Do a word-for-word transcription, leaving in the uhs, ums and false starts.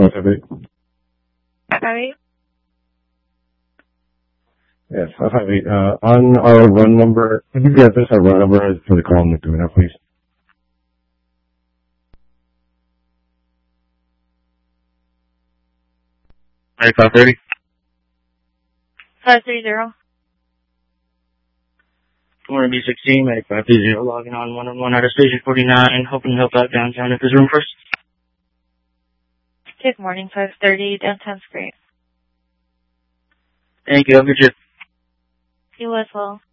five five eight. five five eight? Yes, five five eight. Uh, on our run number, can you get this our run number for the call I'm doing that, please? ninety-five thirty? five three zero. Morning, B sixteen, ninety-five thirty, logging on one on one out of station forty-nine, hoping to help out downtown if there's room first. Good morning, five thirty, downtown's great. Thank you, have a good trip. You as well.